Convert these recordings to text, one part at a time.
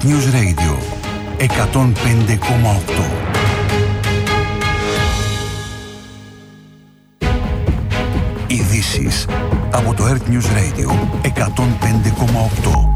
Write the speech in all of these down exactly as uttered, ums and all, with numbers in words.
News Radio εκατόν πέντε κόμμα οκτώ. Ειδήσεις από το Earth News Radio εκατόν πέντε κόμμα οκτώ.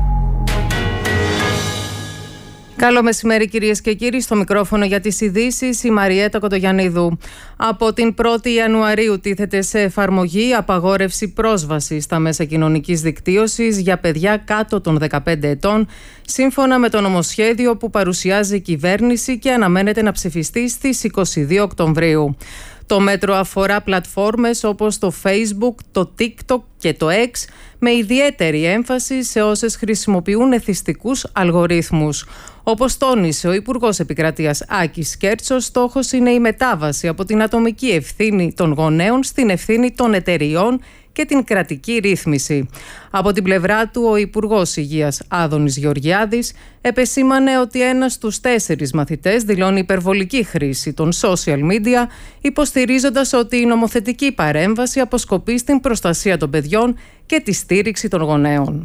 Καλό μεσημέρι κυρίες και κύριοι, στο μικρόφωνο για τις ειδήσεις η Μαριέτα Κοτογιαννίδου. Από την πρώτη Ιανουαρίου τίθεται σε εφαρμογή απαγόρευση πρόσβασης στα μέσα κοινωνικής δικτύωσης για παιδιά κάτω των δεκαπέντε ετών, σύμφωνα με το νομοσχέδιο που παρουσιάζει η κυβέρνηση και αναμένεται να ψηφιστεί στις είκοσι δύο Οκτωβρίου. Το μέτρο αφορά πλατφόρμες όπως το Facebook, το TikTok και το X, με ιδιαίτερη έμφαση σε όσες χρησιμοποιούν εθιστικούς αλγορίθμους. Όπως τόνισε ο Υπουργός Επικρατείας Άκης Κέρτσος, στόχος είναι η μετάβαση από την ατομική ευθύνη των γονέων στην ευθύνη των εταιριών και την κρατική ρύθμιση. Από την πλευρά του, ο Υπουργός Υγείας Άδωνης Γεωργιάδης επεσήμανε ότι ένας στους τέσσερις μαθητές δηλώνει υπερβολική χρήση των social media, υποστηρίζοντας ότι η νομοθετική παρέμβαση αποσκοπεί στην προστασία των παιδιών και τη στήριξη των γονέων.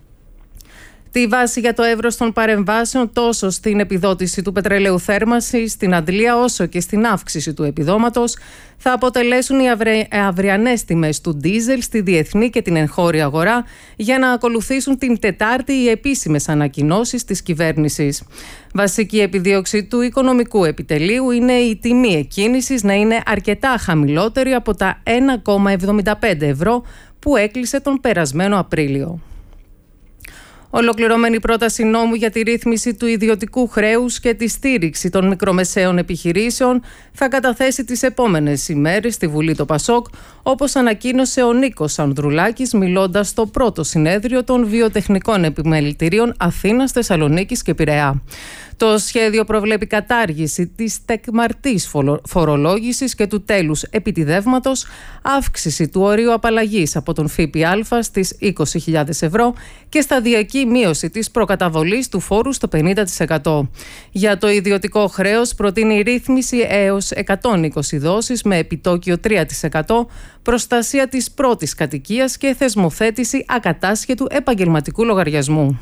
Τη βάση για το εύρος των παρεμβάσεων τόσο στην επιδότηση του πετρελαίου θέρμανσης, στην αντλία, όσο και στην αύξηση του επιδόματος θα αποτελέσουν οι αυριανές τιμές του ντίζελ στη διεθνή και την εγχώρια αγορά, για να ακολουθήσουν την Τετάρτη οι επίσημες ανακοινώσεις της κυβέρνησης. Βασική επιδίωξη του Οικονομικού Επιτελείου είναι η τιμή εκκίνησης να είναι αρκετά χαμηλότερη από τα ένα κόμμα εβδομήντα πέντε ευρώ που έκλεισε τον περασμένο Απρίλιο. Ολοκληρωμένη πρόταση νόμου για τη ρύθμιση του ιδιωτικού χρέους και τη στήριξη των μικρομεσαίων επιχειρήσεων θα καταθέσει τις επόμενες ημέρες στη Βουλή το Πασόκ, όπως ανακοίνωσε ο Νίκος Ανδρουλάκης μιλώντας στο πρώτο συνέδριο των βιοτεχνικών επιμελητηρίων Αθήνας, Θεσσαλονίκης και Πειραιά. Το σχέδιο προβλέπει κατάργηση της τεκμαρτής φορολόγησης και του τέλους επιτιδεύματος, αύξηση του ορίου απαλλαγής από τον ΦΠΑ στις είκοσι χιλιάδες ευρώ και σταδιακή μείωση της προκαταβολής του φόρου στο πενήντα τοις εκατό. Για το ιδιωτικό χρέος προτείνει ρύθμιση έως εκατόν είκοσι δόσεις με επιτόκιο τρία τοις εκατό, προστασία της πρώτης κατοικίας και θεσμοθέτηση ακατάσχετου επαγγελματικού λογαριασμού.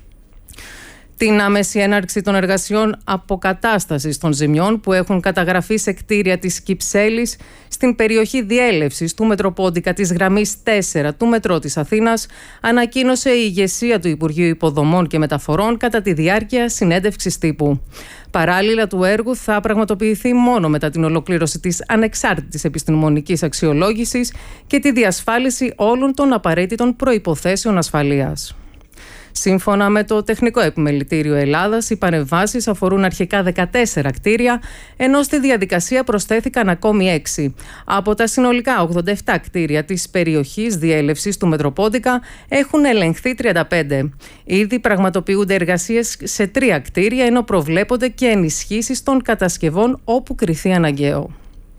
Την άμεση έναρξη των εργασιών αποκατάστασης των ζημιών που έχουν καταγραφεί σε κτίρια της Κυψέλης στην περιοχή διέλευσης του Μετροπόντικα της γραμμής τέσσερα του Μετρό της Αθήνας, ανακοίνωσε η ηγεσία του Υπουργείου Υποδομών και Μεταφορών κατά τη διάρκεια συνέντευξης τύπου. Παράλληλα του έργου θα πραγματοποιηθεί μόνο μετά την ολοκλήρωση της ανεξάρτητης επιστημονικής αξιολόγησης και τη διασφάλιση όλων των απαραίτητων προϋποθέσεων ασφαλείας. Σύμφωνα με το Τεχνικό Επιμελητήριο Ελλάδας, οι παρεμβάσεις αφορούν αρχικά δεκατέσσερα κτίρια, ενώ στη διαδικασία προσθέθηκαν ακόμη έξι. Από τα συνολικά ογδόντα επτά κτίρια της περιοχής διέλευσης του Μετροπόντικα έχουν ελεγχθεί τριάντα πέντε. Ήδη πραγματοποιούνται εργασίες σε τρία κτίρια, ενώ προβλέπονται και ενισχύσεις των κατασκευών όπου κριθεί αναγκαίο.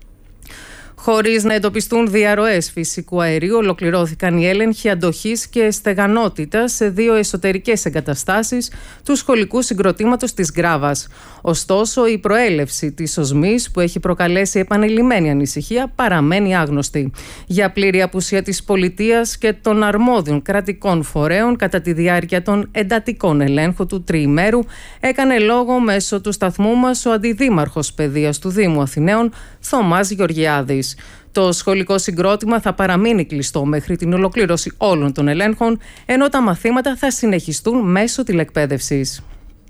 Χωρίς να εντοπιστούν διαρροές φυσικού αερίου, ολοκληρώθηκαν οι έλεγχοι αντοχής και στεγανότητας σε δύο εσωτερικές εγκαταστάσεις του σχολικού συγκροτήματος της Γκράβας. Ωστόσο, η προέλευση της οσμής, που έχει προκαλέσει επανειλημμένη ανησυχία, παραμένει άγνωστη. Για πλήρη απουσία της πολιτείας και των αρμόδιων κρατικών φορέων κατά τη διάρκεια των εντατικών ελέγχων του τριημέρου, έκανε λόγο μέσω του σταθμού μας ο Αντιδήμαρχος Παιδείας του Δήμου Αθηναίων, Θωμάς Γεωργιάδης. Το σχολικό συγκρότημα θα παραμείνει κλειστό μέχρι την ολοκλήρωση όλων των ελέγχων, ενώ τα μαθήματα θα συνεχιστούν μέσω τηλεκπαίδευσης.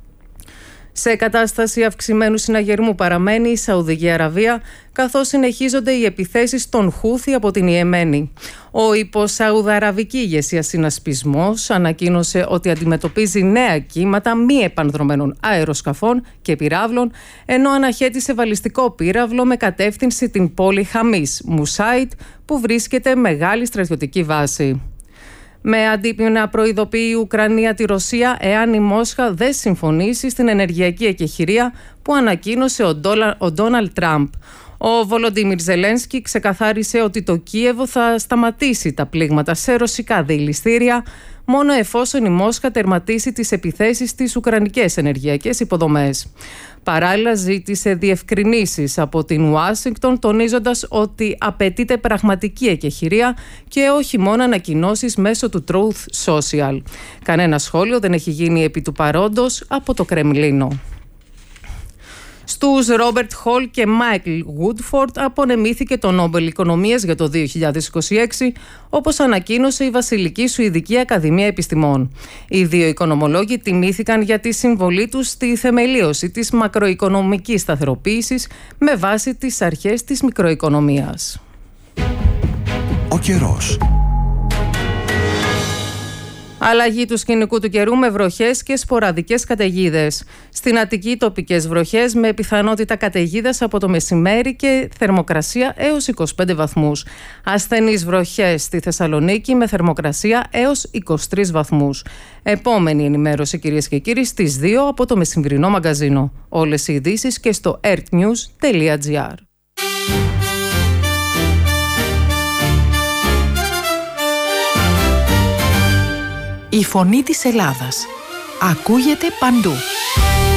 Σε κατάσταση αυξημένου συναγερμού παραμένει η Σαουδική Αραβία, καθώς συνεχίζονται οι επιθέσεις των Χούθι από την Ιεμένη. Ο υποσαουδαραβική ηγεσία συνασπισμός ανακοίνωσε ότι αντιμετωπίζει νέα κύματα μη επανδρομένων αεροσκαφών και πυράβλων, ενώ αναχέτησε βαλιστικό πύραυλο με κατεύθυνση την πόλη Χαμίς Μουσάιτ, που βρίσκεται μεγάλη στρατιωτική βάση. Με αντίπειο να προειδοποιεί η Ουκρανία τη Ρωσία εάν η Μόσχα δεν συμφωνήσει στην ενεργειακή εκεχηρία που ανακοίνωσε ο Ντόναλντ Τραμπ. Ο Βολοντίμιρ Ζελένσκι ξεκαθάρισε ότι το Κίεβο θα σταματήσει τα πλήγματα σε ρωσικά διελιστήρια μόνο εφόσον η Μόσχα τερματίσει τις επιθέσεις στις ουκρανικές ενεργειακές υποδομές. Παράλληλα, ζήτησε διευκρινήσεις από την Ουάσιγκτον, τονίζοντας ότι απαιτείται πραγματική εκεχηρία και όχι μόνο ανακοινώσεις μέσω του Truth Social. Κανένα σχόλιο δεν έχει γίνει επί του παρόντος από το Κρεμλίνο. Στους Ρόμπερτ Χολ και Μάικλ Γουντφόρντ απονεμήθηκε το Νόμπελ Οικονομίας για το δύο χιλιάδες είκοσι έξι, όπως ανακοίνωσε η Βασιλική Σουηδική Ακαδημία Επιστημών. Οι δύο οικονομολόγοι τιμήθηκαν για τη συμβολή τους στη θεμελίωση της μακροοικονομικής σταθεροποίησης με βάση τις αρχές της μικροοικονομίας. Ο καιρός. Αλλαγή του σκηνικού του καιρού με βροχές και σποραδικές καταιγίδες. Στην Αττική τοπικές βροχές με πιθανότητα καταιγίδας από το μεσημέρι και θερμοκρασία έως είκοσι πέντε βαθμούς. Ασθενείς βροχές στη Θεσσαλονίκη με θερμοκρασία έως είκοσι τρεις βαθμούς. Επόμενη ενημέρωση, κυρίες και κύριοι, στις δύο από το μεσημβρινό μαγκαζίνο. Όλες οι ειδήσεις και στο earthnews τελεία gr. Η φωνή της Ελλάδας ακούγεται παντού.